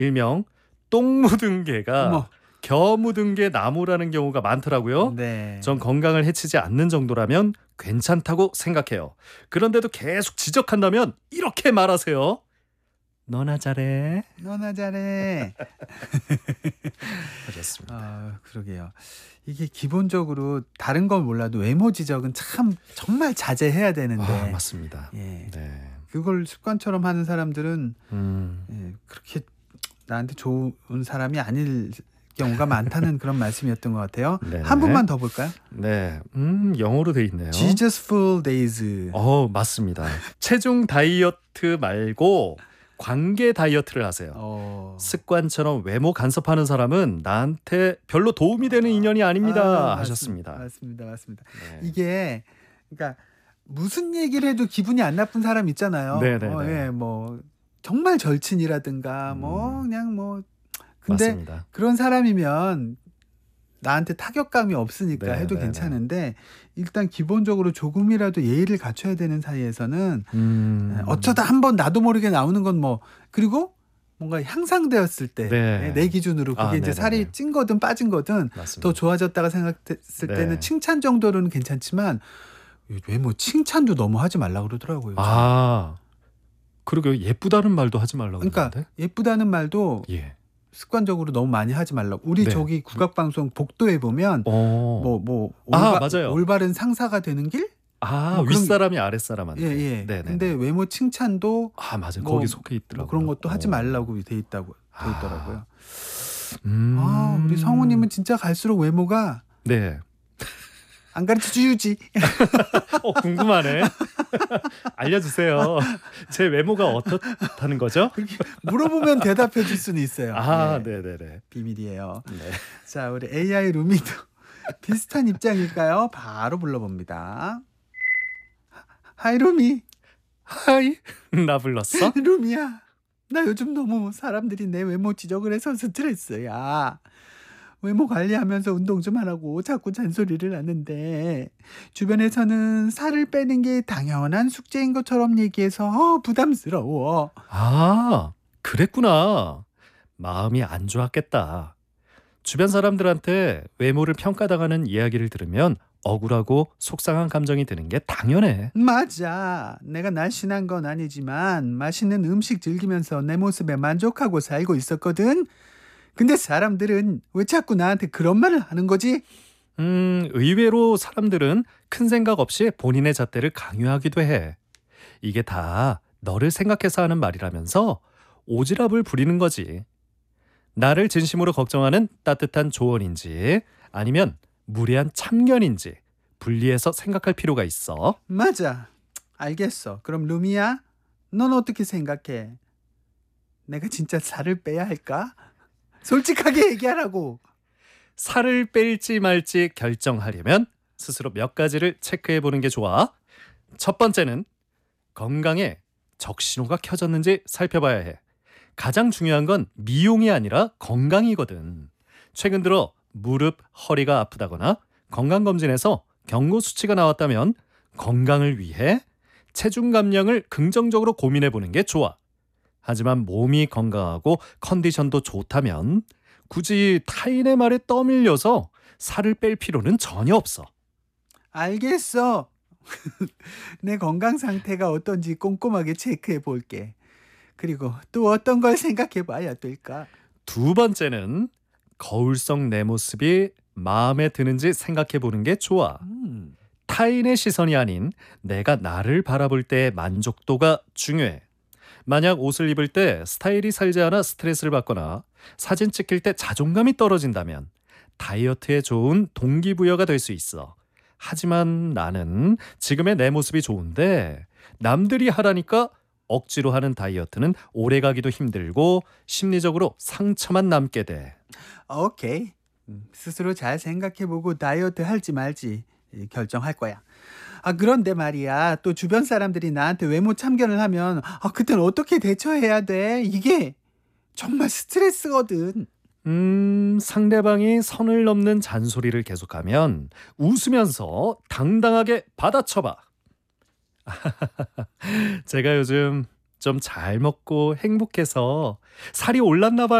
일명 똥 묻은 개가 어머. 겨 묻은 게 나무라는 경우가 많더라고요. 네. 전 건강을 해치지 않는 정도라면 괜찮다고 생각해요. 그런데도 계속 지적한다면 이렇게 말하세요. 너나 잘해. 너나 잘해. 하셨습니다. 그러게요. 이게 기본적으로 다른 건 몰라도 외모 지적은 참 정말 자제해야 되는데 맞습니다. 예. 네. 그걸 습관처럼 하는 사람들은 음. 그렇게 나한테 좋은 사람이 아닐 경우가 많다는 그런 말씀이었던 것 같아요. 네네. 한 분만 더 볼까요? 네. 영어로 돼 있네요. Jesus Full Days. 맞습니다. 체중 다이어트 말고 관계 다이어트를 하세요. 습관처럼 외모 간섭하는 사람은 나한테 별로 도움이 되는 인연이 아닙니다. 하셨습니다. 맞습니다. 네. 이게 그러니까 무슨 얘기를 해도 기분이 안 나쁜 사람 있잖아요. 네네네. 뭐 정말 절친이라든가 뭐 그냥 뭐 근데 맞습니다. 그런 사람이면 나한테 타격감이 없으니까 네, 해도 네, 괜찮은데 일단 기본적으로 조금이라도 예의를 갖춰야 되는 사이에서는 어쩌다 한번 나도 모르게 나오는 건 뭐 그리고 뭔가 향상되었을 때 네. 내 기준으로 그게 이제 네네네. 살이 찐 거든 빠진 거든 맞습니다. 더 좋아졌다가 생각했을 네. 때는 칭찬 정도로는 괜찮지만 외모 칭찬도 너무 하지 말라 그러더라고요. 그러게요. 예쁘다는 말도 하지 말라고 그러니까 그러는데. 예쁘다는 말도 예. 습관적으로 너무 많이 하지 말라고. 우리 네. 저기 국악방송 복도에 보면 맞아요. 올바른 상사가 되는 길? 뭐 그런 윗사람이 아랫사람한테. 예. 네네. 근데 외모 칭찬도 맞아요. 뭐, 거기 속해 있더라고요. 그런 것도 하지 말라고 돼 있더라고요. 우리 음. 성우님은 진짜 갈수록 외모가 네. 안 가르쳐 주지. 궁금하네. 알려주세요. 제 외모가 어떻다는 거죠? 물어보면 대답해 줄 수는 있어요. 네네네. 비밀이에요. 네. 자, 우리 AI 루미도 비슷한 입장일까요? 바로 불러봅니다. 하이 루미. 하이. 나 불렀어? 루미야. 나 요즘 너무 사람들이 내 외모 지적을 해서 스트레스야. 외모 관리하면서 운동 좀 하라고 자꾸 잔소리를 하는데 주변에서는 살을 빼는 게 당연한 숙제인 것처럼 얘기해서 부담스러워. 그랬구나. 마음이 안 좋았겠다. 주변 사람들한테 외모를 평가당하는 이야기를 들으면 억울하고 속상한 감정이 드는 게 당연해. 맞아. 내가 날씬한 건 아니지만 맛있는 음식 즐기면서 내 모습에 만족하고 살고 있었거든. 근데 사람들은 왜 자꾸 나한테 그런 말을 하는 거지? 의외로 사람들은 큰 생각 없이 본인의 잣대를 강요하기도 해. 이게 다 너를 생각해서 하는 말이라면서 오지랖을 부리는 거지. 나를 진심으로 걱정하는 따뜻한 조언인지 아니면 무례한 참견인지 분리해서 생각할 필요가 있어. 맞아. 알겠어. 그럼 루미야, 넌 어떻게 생각해? 내가 진짜 살을 빼야 할까? 솔직하게 얘기하라고. 살을 뺄지 말지 결정하려면 스스로 몇 가지를 체크해 보는 게 좋아. 첫 번째는 건강에 적신호가 켜졌는지 살펴봐야 해. 가장 중요한 건 미용이 아니라 건강이거든. 최근 들어 무릎, 허리가 아프다거나 건강검진에서 경고 수치가 나왔다면 건강을 위해 체중 감량을 긍정적으로 고민해 보는 게 좋아. 하지만 몸이 건강하고 컨디션도 좋다면 굳이 타인의 말에 떠밀려서 살을 뺄 필요는 전혀 없어. 알겠어. 내 건강 상태가 어떤지 꼼꼼하게 체크해 볼게. 그리고 또 어떤 걸 생각해 봐야 될까? 두 번째는 거울 속 내 모습이 마음에 드는지 생각해 보는 게 좋아. 타인의 시선이 아닌 내가 나를 바라볼 때의 만족도가 중요해. 만약 옷을 입을 때 스타일이 살지 않아 스트레스를 받거나 사진 찍힐 때 자존감이 떨어진다면 다이어트에 좋은 동기부여가 될 수 있어. 하지만 나는 지금의 내 모습이 좋은데 남들이 하라니까 억지로 하는 다이어트는 오래가기도 힘들고 심리적으로 상처만 남게 돼. 오케이. 스스로 잘 생각해보고 다이어트 할지 말지 결정할 거야. 그런데 말이야. 또 주변 사람들이 나한테 외모 참견을 하면 그땐 어떻게 대처해야 돼? 이게 정말 스트레스거든. 상대방이 선을 넘는 잔소리를 계속하면 웃으면서 당당하게 받아쳐봐. 제가 요즘 좀 잘 먹고 행복해서 살이 올랐나 봐요.